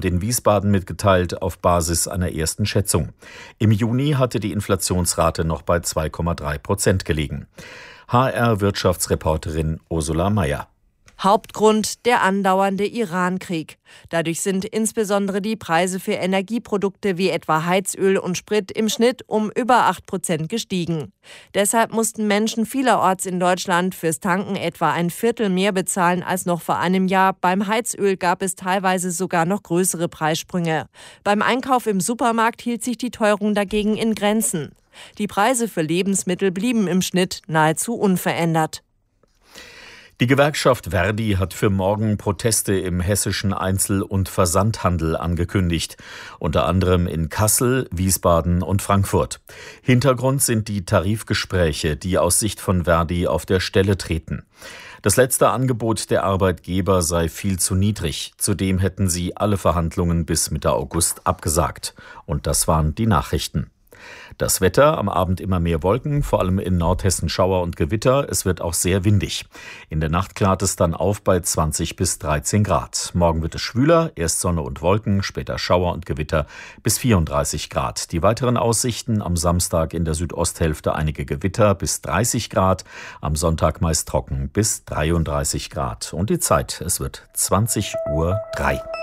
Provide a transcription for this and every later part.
Abend in Wiesbaden mitgeteilt, auf Basis einer ersten Schätzung. Im Juni hatte die Inflationsrate noch bei 2,3% gelegen. HR-Wirtschaftsreporterin Ursula Mayer. Hauptgrund der andauernde Iran-Krieg. Dadurch sind insbesondere die Preise für Energieprodukte wie etwa Heizöl und Sprit im Schnitt um über 8% gestiegen. Deshalb mussten Menschen vielerorts in Deutschland fürs Tanken etwa ein Viertel mehr bezahlen als noch vor einem Jahr. Beim Heizöl gab es teilweise sogar noch größere Preissprünge. Beim Einkauf im Supermarkt hielt sich die Teuerung dagegen in Grenzen. Die Preise für Lebensmittel blieben im Schnitt nahezu unverändert. Die Gewerkschaft Verdi hat für morgen Proteste im hessischen Einzel- und Versandhandel angekündigt, unter anderem in Kassel, Wiesbaden und Frankfurt. Hintergrund sind die Tarifgespräche, die aus Sicht von Verdi auf der Stelle treten. Das letzte Angebot der Arbeitgeber sei viel zu niedrig. Zudem hätten sie alle Verhandlungen bis Mitte August abgesagt. Und das waren die Nachrichten. Das Wetter, am Abend immer mehr Wolken, vor allem in Nordhessen Schauer und Gewitter. Es wird auch sehr windig. In der Nacht klart es dann auf bei 20 bis 13 Grad. Morgen wird es schwüler, erst Sonne und Wolken, später Schauer und Gewitter bis 34 Grad. Die weiteren Aussichten: am Samstag in der Südosthälfte einige Gewitter bis 30 Grad, am Sonntag meist trocken bis 33 Grad. Und die Zeit, es wird 20:03 Uhr.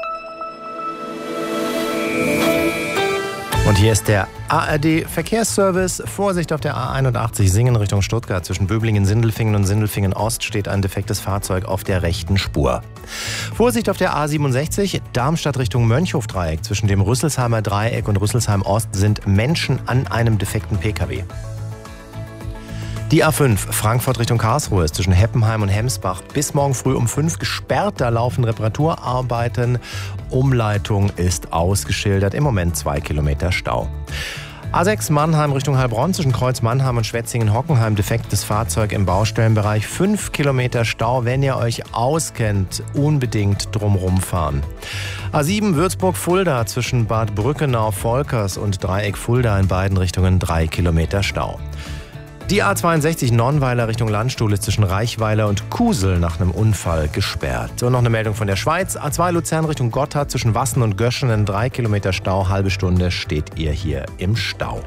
Und hier ist der ARD-Verkehrsservice. Vorsicht auf der A81 Singen Richtung Stuttgart. Zwischen Böblingen-Sindelfingen und Sindelfingen-Ost steht ein defektes Fahrzeug auf der rechten Spur. Vorsicht auf der A67 Darmstadt Richtung Mönchhofdreieck. Zwischen dem Rüsselsheimer Dreieck und Rüsselsheim-Ost sind Menschen an einem defekten Pkw. Die A5 Frankfurt Richtung Karlsruhe ist zwischen Heppenheim und Hemsbach bis morgen früh um 5 gesperrt. Da laufen Reparaturarbeiten. Umleitung ist ausgeschildert. Im Moment 2 Kilometer Stau. A6 Mannheim Richtung Heilbronn zwischen Kreuz Mannheim und Schwetzingen-Hockenheim. Defektes Fahrzeug im Baustellenbereich. 5 Kilometer Stau. Wenn ihr euch auskennt, unbedingt drumrum fahren. A7 Würzburg-Fulda zwischen Bad Brückenau-Volkers und Dreieck Fulda in beiden Richtungen 3 Kilometer Stau. Die A62 Nonnweiler Richtung Landstuhl ist zwischen Reichweiler und Kusel nach einem Unfall gesperrt. Und noch eine Meldung von der Schweiz. A2 Luzern Richtung Gotthard zwischen Wassen und Göschenen 3 Kilometer Stau. Halbe Stunde steht ihr hier im Stau.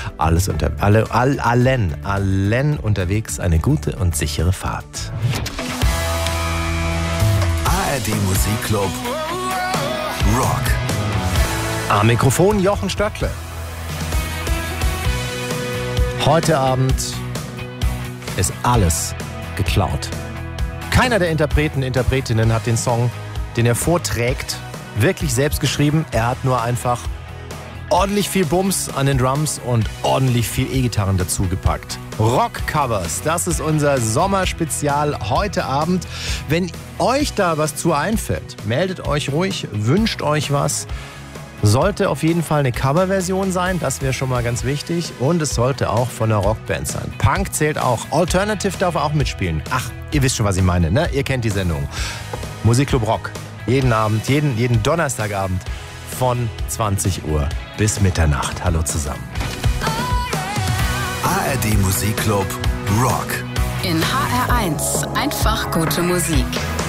Allen unterwegs eine gute und sichere Fahrt. ARD Musikclub Rock. Am Mikrofon Jochen Stöckle. Heute Abend ist alles geklaut. Keiner der Interpretinnen hat den Song, den er vorträgt, wirklich selbst geschrieben. Er hat nur einfach ordentlich viel Bums an den Drums und ordentlich viel E-Gitarren dazu gepackt. Rockcovers, das ist unser Sommerspezial heute Abend. Wenn euch da was zu einfällt, meldet euch ruhig, wünscht euch was. Sollte auf jeden Fall eine Coverversion sein, das wäre schon mal ganz wichtig. Und es sollte auch von einer Rockband sein. Punk zählt auch. Alternative darf auch mitspielen. Ach, ihr wisst schon, was ich meine, ne? Ihr kennt die Sendung. Musikclub Rock. Jeden Abend, jeden Donnerstagabend von 20 Uhr bis Mitternacht. Hallo zusammen. ARD Musikclub Rock. In HR1 einfach gute Musik.